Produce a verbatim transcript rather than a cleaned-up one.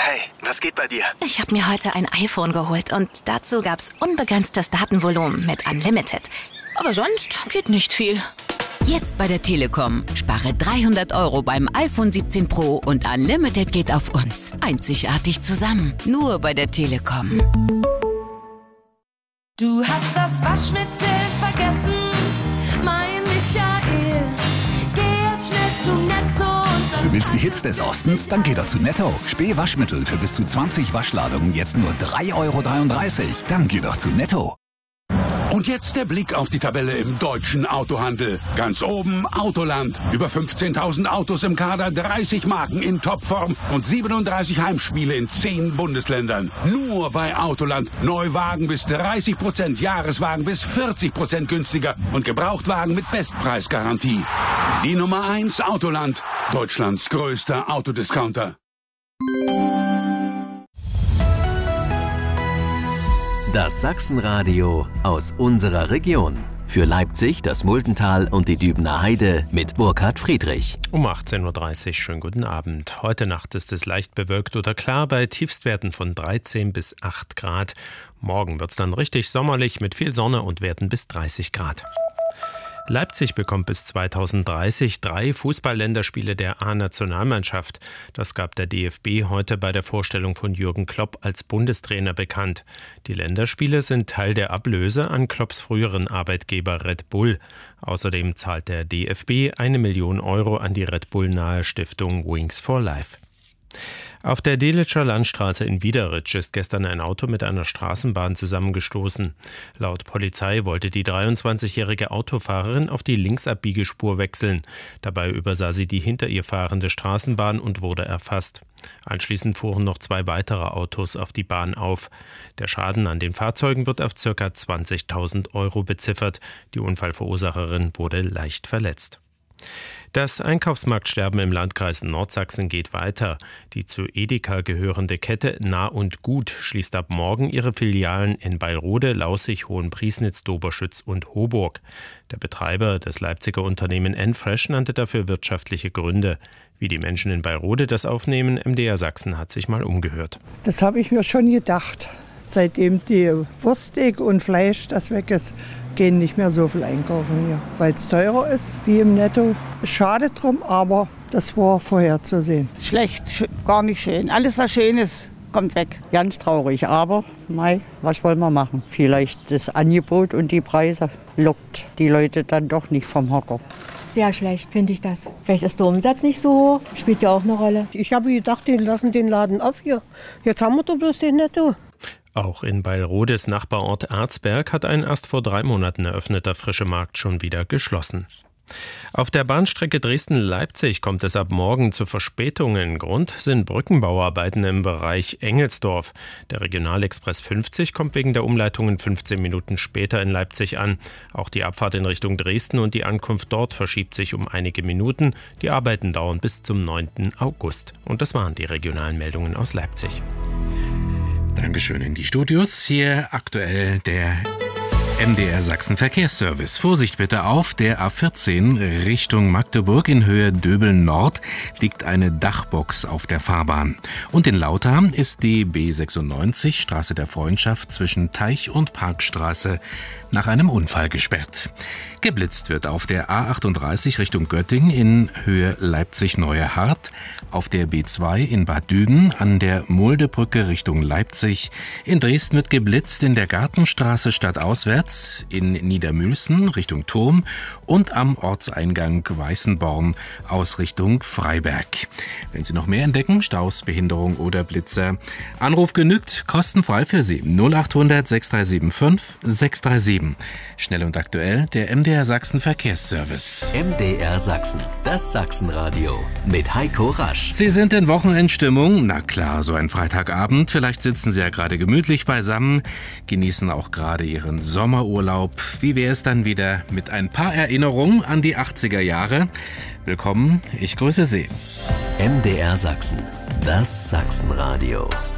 Hey, was geht bei dir? Ich habe mir heute ein iPhone geholt und dazu gab's unbegrenztes Datenvolumen mit Unlimited. Aber sonst geht nicht viel. Jetzt bei der Telekom. Spare dreihundert Euro beim iPhone siebzehn Pro und Unlimited geht auf uns. Einzigartig zusammen. Nur bei der Telekom. Du hast das Waschmittel vergessen, mein Michael. Geh jetzt schnell zu Netto und dann... Du willst die Hits des Ostens? Dann geh doch zu Netto. Spee Waschmittel für bis zu zwanzig Waschladungen jetzt nur drei Euro dreiunddreißig. Dann geh doch zu Netto. Und jetzt der Blick auf die Tabelle im deutschen Autohandel. Ganz oben Autoland. Über fünfzehntausend Autos im Kader, dreißig Marken in Topform und siebenunddreißig Heimspiele in zehn Bundesländern. Nur bei Autoland. Neuwagen bis dreißig Prozent, Jahreswagen bis vierzig Prozent günstiger und Gebrauchtwagen mit Bestpreisgarantie. Die Nummer eins Autoland. Deutschlands größter Autodiscounter. Das Sachsenradio aus unserer Region. Für Leipzig, das Muldental und die Dübener Heide mit Burkhard Friedrich. Um achtzehn Uhr dreißig, schönen guten Abend. Heute Nacht ist es leicht bewölkt oder klar bei Tiefstwerten von dreizehn bis acht Grad. Morgen wird es dann richtig sommerlich mit viel Sonne und Werten bis dreißig Grad. Leipzig bekommt bis zweitausenddreißig drei Fußball-Länderspiele der A-Nationalmannschaft. Das gab der D F B heute bei der Vorstellung von Jürgen Klopp als Bundestrainer bekannt. Die Länderspiele sind Teil der Ablöse an Klopps früheren Arbeitgeber Red Bull. Außerdem zahlt der D F B eine Million Euro an die Red Bull-nahe Stiftung Wings for Life. Auf der Delitzscher Landstraße in Wiederitsch ist gestern ein Auto mit einer Straßenbahn zusammengestoßen. Laut Polizei wollte die dreiundzwanzigjährige Autofahrerin auf die Linksabbiegelspur wechseln. Dabei übersah sie die hinter ihr fahrende Straßenbahn und wurde erfasst. Anschließend fuhren noch zwei weitere Autos auf die Bahn auf. Der Schaden an den Fahrzeugen wird auf ca. zwanzigtausend Euro beziffert. Die Unfallverursacherin wurde leicht verletzt. Das Einkaufsmarktsterben im Landkreis Nordsachsen geht weiter. Die zu Edeka gehörende Kette Nah und Gut schließt ab morgen ihre Filialen in Beilrode, Laußig, Hohenpriesnitz, Doberschütz und Hoburg. Der Betreiber, das Leipziger Unternehmen Enfresh, nannte dafür wirtschaftliche Gründe. Wie die Menschen in Beilrode das aufnehmen, M D R Sachsen hat sich mal umgehört. Das habe ich mir schon gedacht. Seitdem die Wursttheke und Fleisch, das weg ist, gehen nicht mehr so viel einkaufen hier, weil es teurer ist wie im Netto. Schade drum, aber das war vorherzusehen. Schlecht, sch- gar nicht schön. Alles, was schön ist, kommt weg. Ganz traurig, aber mei, was wollen wir machen? Vielleicht das Angebot und die Preise lockt die Leute dann doch nicht vom Hocker. Sehr schlecht, finde ich das. Vielleicht ist der Umsatz nicht so hoch, spielt ja auch eine Rolle. Ich habe gedacht, die lassen den Laden auf hier. Jetzt haben wir doch bloß den Netto. Auch in Beilrodes Nachbarort Erzberg hat ein erst vor drei Monaten eröffneter frische Markt schon wieder geschlossen. Auf der Bahnstrecke Dresden-Leipzig kommt es ab morgen zu Verspätungen. Grund sind Brückenbauarbeiten im Bereich Engelsdorf. Der Regionalexpress fünfzig kommt wegen der Umleitungen fünfzehn Minuten später in Leipzig an. Auch die Abfahrt in Richtung Dresden und die Ankunft dort verschiebt sich um einige Minuten. Die Arbeiten dauern bis zum neunten August. Und das waren die regionalen Meldungen aus Leipzig. Dankeschön in die Studios. Hier aktuell der M D R Sachsen Verkehrsservice. Vorsicht bitte, auf der A vierzehn Richtung Magdeburg in Höhe Döbeln Nord liegt eine Dachbox auf der Fahrbahn. Und in Lauter ist die B sechsundneunzig Straße der Freundschaft zwischen Teich und Parkstraße nach einem Unfall gesperrt. Geblitzt wird auf der A achtunddreißig Richtung Göttingen in Höhe Leipzig-Neue Hart, auf der B zwei in Bad Dügen, an der Muldebrücke Richtung Leipzig. In Dresden wird geblitzt in der Gartenstraße stadtauswärts, in Niedermülsen Richtung Turm und am Ortseingang Weißenborn aus Richtung Freiberg. Wenn Sie noch mehr entdecken, Staus, Behinderung oder Blitzer, Anruf genügt, kostenfrei für Sie. null achthundert sechs drei sieben fünf sechs drei sieben. Schnell und aktuell, der M D R Sachsen Verkehrsservice. M D R Sachsen, das Sachsenradio mit Heiko Rasch. Sie sind in Wochenendstimmung? Na klar, so ein Freitagabend. Vielleicht sitzen Sie ja gerade gemütlich beisammen, genießen auch gerade Ihren Sommerurlaub. Wie wäre es dann wieder mit ein paar Erinnerungen an die achtziger Jahre? Willkommen, ich grüße Sie. M D R Sachsen, das Sachsenradio.